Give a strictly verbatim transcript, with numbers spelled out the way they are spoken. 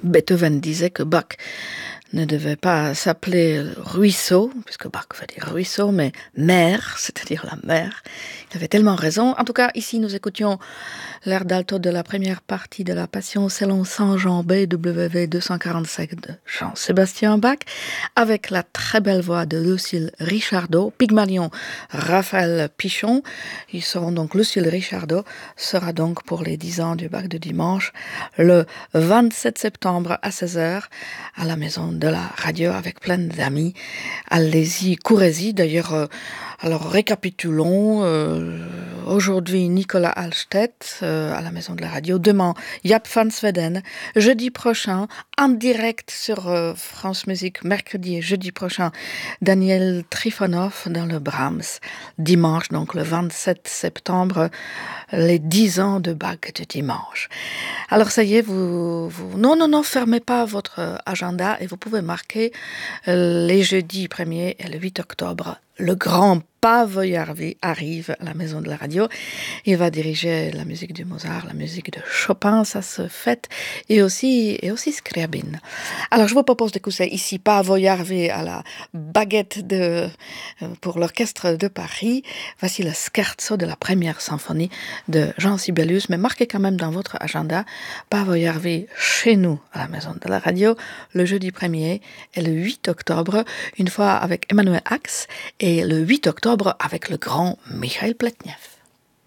Beethoven disait que Bach ne devait pas s'appeler ruisseau, puisque Bach veut dire ruisseau, mais mer, c'est-à-dire la mer. Il avait tellement raison. En tout cas, ici, nous écoutions l'air d'alto de la première partie de la Passion selon Saint Jean B W V deux cent quarante-cinq de Jean-Sébastien Bach, avec la très belle voix de Lucille Richardot, Pygmalion Raphaël Pichon. Ils seront donc, Lucille Richardot sera donc pour les dix ans du Bach de dimanche, le vingt-sept septembre à seize heures, à la maison de la radio avec plein d'amis. Allez-y, courez-y. D'ailleurs, euh, alors récapitulons. Euh, aujourd'hui, Nicolas Alstedt euh, à la maison de la radio. Demain, Jaap van Sweden. Jeudi prochain, en direct sur euh, France Musique. Mercredi et jeudi prochain, Daniel Trifonov dans le Brahms. Dimanche, donc le vingt-sept septembre, les dix ans de Bach de dimanche. Alors ça y est, vous, vous... Non, non, non, fermez pas votre agenda et vous pouvez marquer euh, les jeudis premier et le huit octobre. Le grand Paavo Järvi arrive à la maison de la radio. Il va diriger la musique de Mozart, la musique de Chopin, ça se fête, et aussi, et aussi Scriabin. Alors, je vous propose d'écouter ici Paavo Järvi à la baguette de, pour l'orchestre de Paris. Voici le scherzo de la première symphonie de Jean Sibelius, mais marquez quand même dans votre agenda Paavo Järvi chez nous à la maison de la radio, le jeudi premier et le huit octobre, une fois avec Emmanuel Ax, et le huit octobre avec le grand Michael Pletnev.